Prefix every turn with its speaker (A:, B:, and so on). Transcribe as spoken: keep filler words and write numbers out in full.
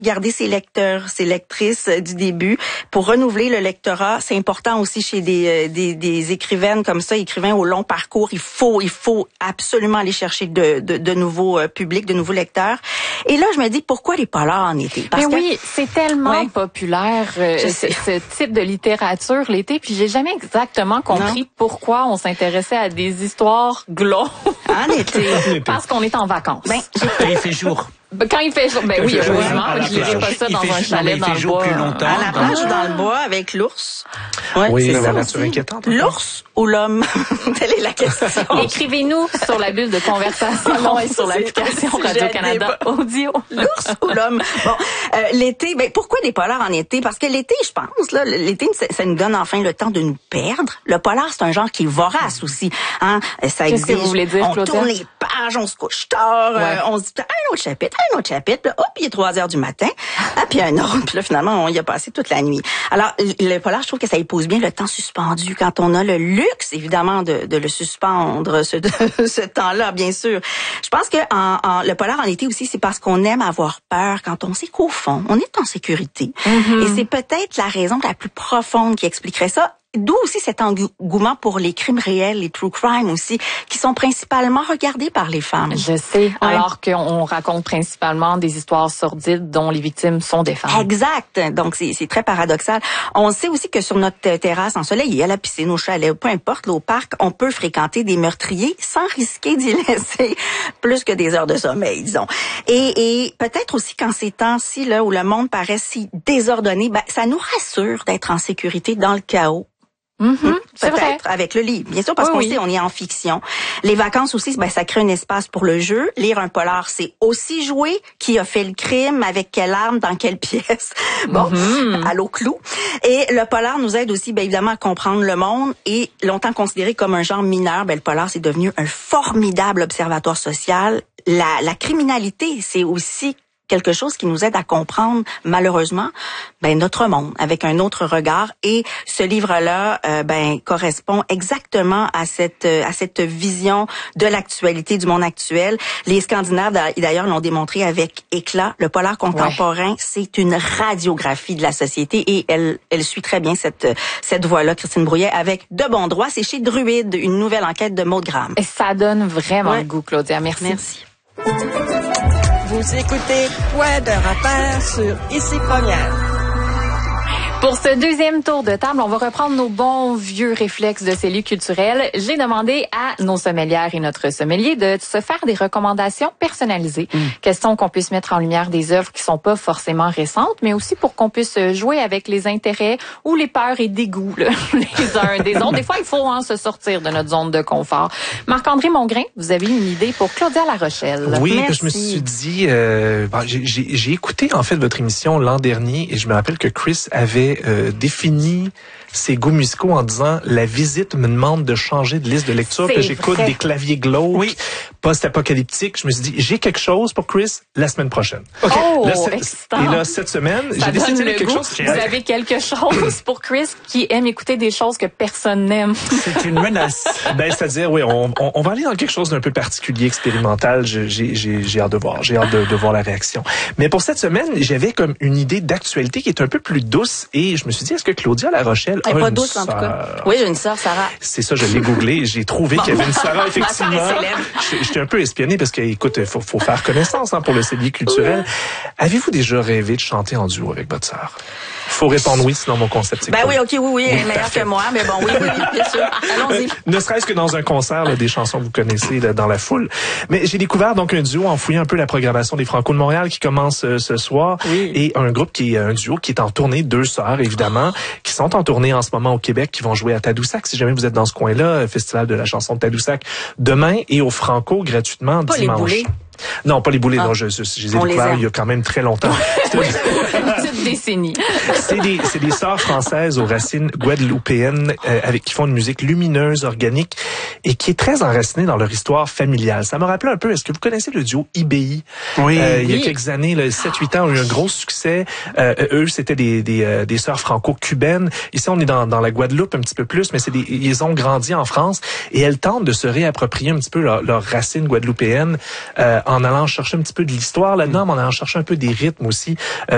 A: garder ses lecteurs, ses lectrices euh, du début pour renouveler le lectorat. C'est important aussi chez des, euh, des, des écrivaines comme ça, écrivains au long parcours. Il faut, il faut absolument aller chercher de, de, de nouveaux euh, publics, de nouveaux lecteurs. Et là, je me dis, pourquoi les polars en été?
B: Parce Mais que, oui, c'est tellement ouais, populaire, euh, ce, ce type de littérature l'été, puis j'ai jamais exactement compris non. pourquoi on s'intéressait à des histoires glauques
A: en été.
B: Parce qu'on est en vacances.
A: Ben,
C: quand il fait jour.
B: Quand il fait jour, ben oui, heureusement, je lirai pas ça dans un chalet dans le bois.
C: Plus longtemps,
A: à la plage ou dans le bois avec l'ours.
D: Ouais, oui,
A: c'est
D: la
A: ça
D: nature
A: aussi.
D: inquiétante.
A: L'ours ou l'homme? Telle est la question.
B: Écrivez-nous sur la bulle de conversation et sur l'application Radio-Canada Audio.
A: L'ours ou l'homme? Bon, euh, l'été, ben pourquoi des polars en été? Parce que l'été, je pense, là, l'été, ça, ça nous donne enfin le temps de nous perdre. Le polar, c'est un genre qui est vorace aussi. Hein? Ça
B: Qu'est-ce que vous voulez dire,
A: on
B: Claudia?
A: tourne les pages, on se couche tard, ouais. euh, on se dit un autre chapitre, un autre chapitre, là, hop, il est trois heures du matin, ah, puis un autre, puis là, finalement, on y a passé toute la nuit. Alors, le polar, je trouve que ça épouse bien le temps suspendu. Quand on a le luxe, évidemment, de, de le suspendre, ce, ce temps-là, bien sûr. Je pense que en, en, le polar en été aussi, c'est parce qu'on aime avoir peur quand on sait qu'au fond, on est en sécurité. Mm-hmm. Et c'est peut-être la raison la plus profonde qui expliquerait ça. D'où aussi cet engouement pour les crimes réels, les true crime aussi, qui sont principalement regardés par les femmes.
B: Je sais, ouais. Alors qu'on raconte principalement des histoires sordides dont les victimes sont des femmes.
A: Exact. Donc, c'est, c'est très paradoxal. On sait aussi que sur notre terrasse ensoleillée, à la piscine, au chalet, peu importe, là, au parc, on peut fréquenter des meurtriers sans risquer d'y laisser plus que des heures de sommeil, disons. Et, et peut-être aussi qu'en ces temps-ci, là, où le monde paraît si désordonné, ben, ça nous rassure d'être en sécurité dans le chaos.
B: Mm-hmm,
A: mmh,
B: c'est
A: peut-être
B: vrai.
A: avec le livre, bien sûr, parce
B: oui,
A: qu'on
B: oui.
A: sait, on est en fiction. Les vacances aussi, ben, ça crée un espace pour le jeu. Lire un polar, c'est aussi jouer. Qui a fait le crime, avec quelle arme, dans quelle pièce. Bon, mm-hmm. à l'eau clou. Et le polar nous aide aussi, bien évidemment, à comprendre le monde. Et longtemps considéré comme un genre mineur, ben, le polar, c'est devenu un formidable observatoire social. La, la criminalité, c'est aussi quelque chose qui nous aide à comprendre, malheureusement, ben notre monde avec un autre regard. Et ce livre-là, euh, ben correspond exactement à cette à cette vision de l'actualité du monde actuel. Les Scandinaves d'ailleurs l'ont démontré avec éclat. Le polar contemporain, ouais. c'est une radiographie de la société et elle elle suit très bien cette cette voie-là, Christine Brouillet, avec De Bon Droit. C'est chez Druide, une nouvelle enquête de Maud Graham.
B: Et ça donne vraiment ouais. le goût, Claudia. Merci.
A: Merci.
E: Vous écoutez Point de repère sur Ici Première.
B: Pour ce deuxième tour de table, on va reprendre nos bons vieux réflexes de cellules culturelles. J'ai demandé à nos sommelières et notre sommelier de se faire des recommandations personnalisées. Mm. Question qu'on puisse mettre en lumière des œuvres qui sont pas forcément récentes, mais aussi pour qu'on puisse jouer avec les intérêts ou les peurs et dégoûts là, les uns des autres. Des fois, il faut hein, se sortir de notre zone de confort. Marc-André Mongrain, vous avez une idée pour Claudia La Rochelle.
D: Oui,
B: Merci.
D: je me suis dit, euh, bon, j'ai, j'ai, j'ai écouté en fait votre émission l'an dernier et je me rappelle que Chris avait Euh, défini ses goûts musicaux en disant la visite me demande de changer de liste de lecture,
B: c'est
D: que j'écoute
B: vrai.
D: des claviers glauques, oui. post-apocalyptiques. Je me suis dit, j'ai quelque chose pour Chris la semaine prochaine.
B: Okay. Oh,
D: là,
B: excitant.
D: Et là, cette semaine,
B: ça
D: j'ai décidé de quelque
B: goût.
D: chose.
B: Vous avez quelque chose pour Chris qui aime écouter des choses que personne n'aime.
C: C'est une menace.
D: Ben, c'est-à-dire, oui, on, on, on va aller dans quelque chose d'un peu particulier, expérimental. J'ai, j'ai, j'ai hâte de voir. J'ai hâte de, de voir la réaction. Mais pour cette semaine, j'avais comme une idée d'actualité qui est un peu plus douce et je me suis dit, est-ce que Claudia La Rochelle
A: Elle
D: a
A: est pas
D: une
A: douce,
D: sœur?
A: en tout cas. Oui, j'ai une sœur, Sarah.
D: C'est ça, je l'ai googlé et j'ai trouvé bon. qu'il y avait une Sarah, effectivement. J'étais un peu espionné parce que, écoute, il faut, faut faire connaissance hein, pour le cellier culturel. Avez-vous déjà rêvé de chanter en duo avec votre sœur? Il faut répondre oui, sinon mon concept c'est
A: Ben
D: cool.
A: oui, ok, oui, oui, elle est meilleure que moi, mais bon, oui, oui, bien sûr. Allons-y.
D: Euh, ne serait-ce que dans un concert, là, des chansons que vous connaissez là, dans la foule. Mais j'ai découvert donc un duo en fouillant un peu la programmation des Franco de Montréal qui commence euh, ce soir oui. et un groupe qui est un duo qui est en tournée, deux sœurs évidemment, oh. qui sont en tournée en ce moment au Québec, qui vont jouer à Tadoussac. Si jamais vous êtes dans ce coin-là, Festival de la chanson de Tadoussac demain et au Franco gratuitement
A: pas
D: dimanche.
A: Les boulets.
D: Non, pas les boulets, ah. non, je, je, je les ai découverts il y a quand même très longtemps.
B: Une petite décennie.
D: C'est des, c'est des sœurs françaises aux racines guadeloupéennes euh, avec qui font une musique lumineuse, organique et qui est très enracinée dans leur histoire familiale. Ça me rappelait un peu, est-ce que vous connaissez le duo I B I?
C: Oui.
D: Euh, il y a
C: oui.
D: quelques années, sept huit ans, ont eu un gros succès. Euh, eux, c'était des, des, euh, des sœurs franco-cubaines. Ici, on est dans, dans la Guadeloupe un petit peu plus, mais c'est des, ils ont grandi en France et elles tentent de se réapproprier un petit peu leurs leur racines guadeloupéennes euh, en allant chercher un petit peu de l'histoire là-dedans, mais en allant chercher un peu des rythmes aussi. Euh,